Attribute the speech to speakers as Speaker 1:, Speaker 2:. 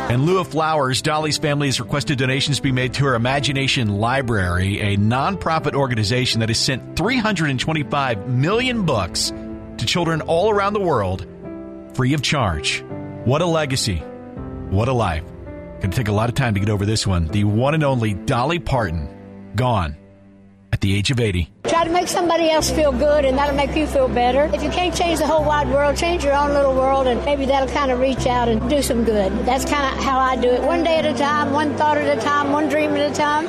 Speaker 1: In lieu of flowers, Dolly's family has requested donations be made to her Imagination Library, a nonprofit organization that has sent 325 million books to children all around the world free of charge. What a legacy. What a life. Going to take a lot of time to get over this one. The one and only Dolly Parton, gone at the age of 80.
Speaker 2: Try to make somebody else feel good, and that'll make you feel better. If you can't change the whole wide world, change your own little world, and maybe that'll kind of reach out and do some good. That's kind of how I do it. One day at a time, one thought at a time, one dream at a time.